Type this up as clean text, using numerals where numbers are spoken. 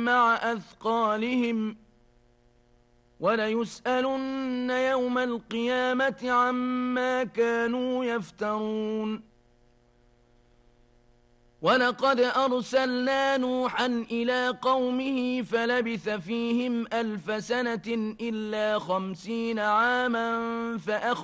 مع أثقالهم وليسألن يوم القيامة عما كانوا يفترون ولقد أرسلنا نوحا إلى قومه فلبث فيهم 1000 سنة إلا 50 عاما